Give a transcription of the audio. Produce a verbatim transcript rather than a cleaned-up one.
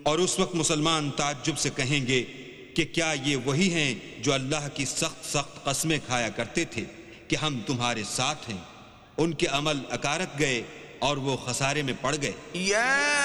और उस वक्त मुसलमान ताज्जुब से कहेंगे कि क्या ये वही हैं जो अल्लाह की सख्त सख्त कसमें खाया करते थे कि हम तुम्हारे साथ हैं। उनके अमल अकारत गए और वो खसारे में पड़ गए।